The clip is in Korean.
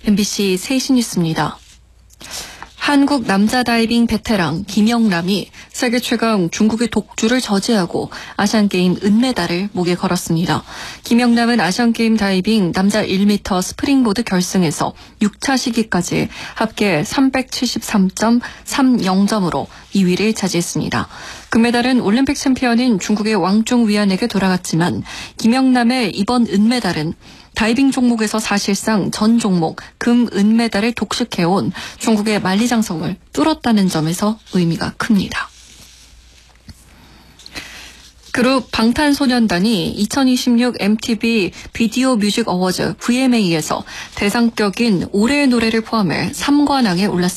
MBC 3시 뉴스입니다. 한국 남자 다이빙 베테랑 김영남이 세계 최강 중국의 독주를 저지하고 아시안게임 은메달을 목에 걸었습니다. 김영남은 아시안게임 다이빙 남자 1m 스프링보드 결승에서 6차 시기까지 합계 373.30점으로 2위를 차지했습니다. 금메달은 올림픽 챔피언인 중국의 왕중위안에게 돌아갔지만 김영남의 이번 은메달은 다이빙 종목에서 사실상 전 종목 금, 은메달을 독식해온 중국의 만리장성을 뚫었다는 점에서 의미가 큽니다. 그룹 방탄소년단이 2026 MTV 비디오 뮤직 어워즈 VMA에서 대상격인 올해의 노래를 포함해 3관왕에 올랐습니다.